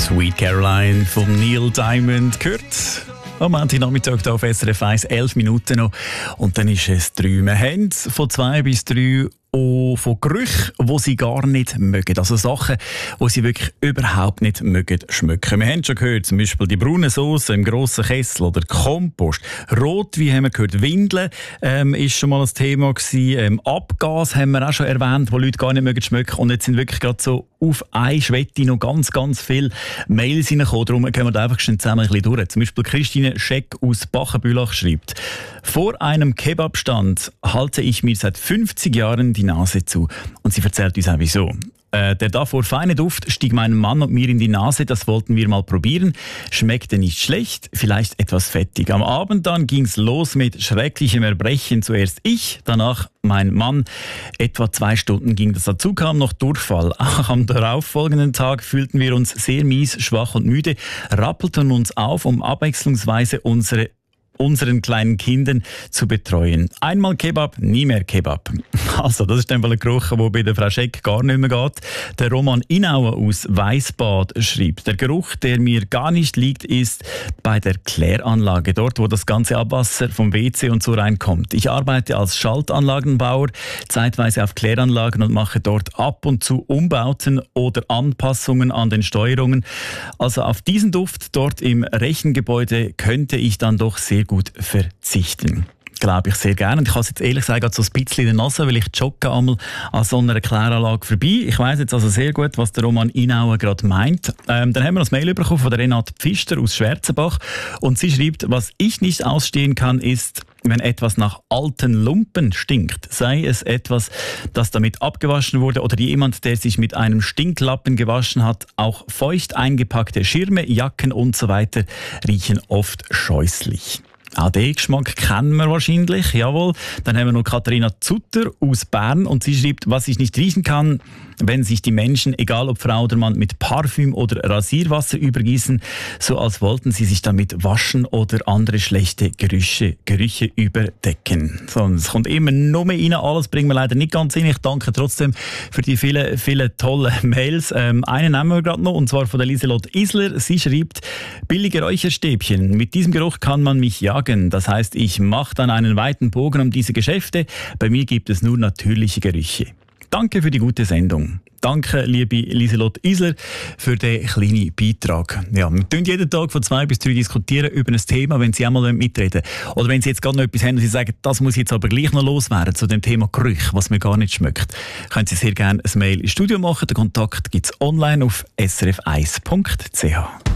Sweet Caroline von Neil Diamond gehört. Am Montagnachmittag hier auf SRF 1, 11 Minuten noch. Und dann ist es 3. Wir haben von 2 bis 3 von Gerüchen, die sie gar nicht mögen. Also Sachen, die sie wirklich überhaupt nicht mögen schmecken. Wir haben schon gehört, zum Beispiel die braune Sauce im grossen Kessel oder Kompost. Rotwein haben wir gehört, Windeln ist schon mal ein Thema gewesen. Abgas haben wir auch schon erwähnt, wo Leute gar nicht mögen schmecken. Und jetzt sind wirklich gerade so auf eine Schwette noch ganz, ganz viele Mails reingekommen. Darum gehen wir da einfach schon zusammen ein bisschen durch. Zum Beispiel Christine Scheck aus Bachenbülach schreibt: Vor einem Kebabstand halte ich mir seit 50 Jahren die Nase zu. Und sie erzählt uns auch wieso. Der davor feine Duft stieg meinem Mann und mir in die Nase, das wollten wir mal probieren. Schmeckte nicht schlecht, vielleicht etwas fettig. Am Abend dann ging's los mit schrecklichem Erbrechen. Zuerst ich, danach mein Mann. Etwa 2 Stunden ging das. Dazu kam noch Durchfall. Am darauffolgenden Tag fühlten wir uns sehr mies, schwach und müde, rappelten uns auf, um abwechslungsweise unseren kleinen Kindern zu betreuen. Einmal Kebab, nie mehr Kebab. Also, das ist dann ein Geruch, der bei der Frau Scheck gar nicht mehr geht. Der Roman Inauer aus Weissbad schreibt: Der Geruch, der mir gar nicht liegt, ist bei der Kläranlage, dort, wo das ganze Abwasser vom WC und so reinkommt. Ich arbeite als Schaltanlagenbauer, zeitweise auf Kläranlagen und mache dort ab und zu Umbauten oder Anpassungen an den Steuerungen. Also auf diesen Duft dort im Rechengebäude könnte ich dann doch sehr gut verzichten. Glaube ich sehr gerne. Und ich habe es jetzt ehrlich gesagt so ein bisschen in der Nase, weil ich jogge einmal an so einer Kläranlage vorbei. Ich weiss jetzt also sehr gut, was der Roman Inauer gerade meint. Dann haben wir ein Mail bekommen von der Renate Pfister aus Schwarzenbach. Und sie schreibt: Was ich nicht ausstehen kann, ist, wenn etwas nach alten Lumpen stinkt. Sei es etwas, das damit abgewaschen wurde oder jemand, der sich mit einem Stinklappen gewaschen hat. Auch feucht eingepackte Schirme, Jacken und so weiter riechen oft scheußlich. Auch den Geschmack kennen wir wahrscheinlich, jawohl. Dann haben wir noch Katharina Zutter aus Bern und sie schreibt: Was ich nicht riechen kann, wenn sich die Menschen, egal ob Frau oder Mann, mit Parfüm oder Rasierwasser übergießen, so als wollten sie sich damit waschen oder andere schlechte Gerüche überdecken. So, es kommt immer noch mehr rein, alles bringen wir leider nicht ganz hin. Ich danke trotzdem für die vielen, vielen tollen Mails. Einen nehmen wir gerade noch, und zwar von der Lieselotte Isler. Sie schreibt: Billige Räucherstäbchen, mit diesem Geruch kann man mich jagen. Das heißt, ich mache dann einen weiten Bogen um diese Geschäfte. Bei mir gibt es nur natürliche Gerüche. Danke für die gute Sendung. Danke, liebe Lieselotte Isler, für den kleinen Beitrag. Ja, wir diskutieren jeden Tag von 2 bis 3 diskutieren über ein Thema, wenn Sie auch mal mitreden wollen. Oder wenn Sie jetzt gerade noch etwas haben und Sie sagen, das muss jetzt aber gleich noch loswerden zu dem Thema Gerüche, was mir gar nicht schmeckt, können Sie sehr gerne ein Mail ins Studio machen. Den Kontakt gibt es online auf srf1.ch.